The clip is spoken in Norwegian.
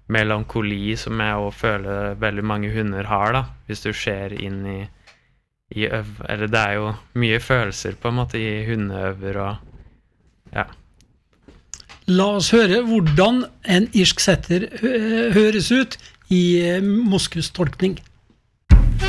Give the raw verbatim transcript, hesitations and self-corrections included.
melankoli som jeg også føler veldig mange hunder har da, hvis du ser inn i, i øv, eller det er jo mye følelser på en måte i hundeøver og, ja. La oss høre hvordan en irsk setter høres ut i Moskus tolkning.